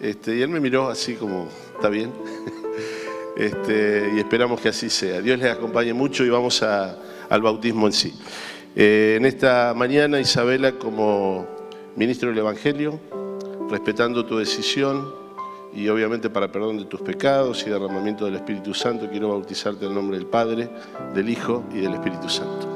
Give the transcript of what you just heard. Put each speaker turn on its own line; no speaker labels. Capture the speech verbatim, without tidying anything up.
Este, y él me miró así como, ¿está bien? Este, y esperamos que así sea. Dios les acompañe mucho y vamos a, al bautismo en sí. Eh, en esta mañana, Isabela, como ministro del Evangelio, respetando tu decisión y obviamente para perdón de tus pecados y derramamiento del Espíritu Santo, quiero bautizarte en el nombre del Padre, del Hijo y del Espíritu Santo.